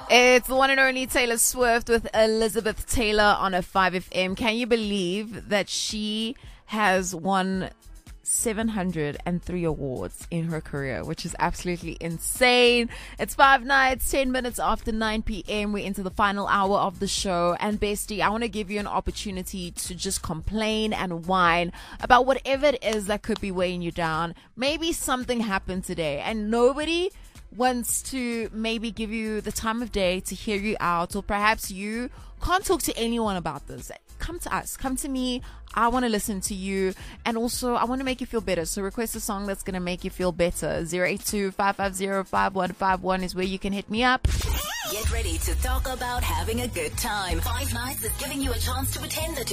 It's the one and only Taylor Swift with Elizabeth Taylor on a 5FM. Can you believe that she has won 703 awards in her career, which is absolutely insane. It's 5 nights, 10 minutes after 9 p.m. We're into the final hour of the show. And bestie, I want to give you an opportunity to just complain and whine about whatever it is that could be weighing you down. Maybe something happened today and nobody wants to maybe give you the time of day to hear you out, or perhaps you can't talk to anyone about this. Come to us, come to me. I want to listen to you, and also I want to make you feel better. So request a song that's going to make you feel better. 082-550-5151 is where you can hit me up. Get ready to talk about having a good time. 5 nights is giving you a chance to attend the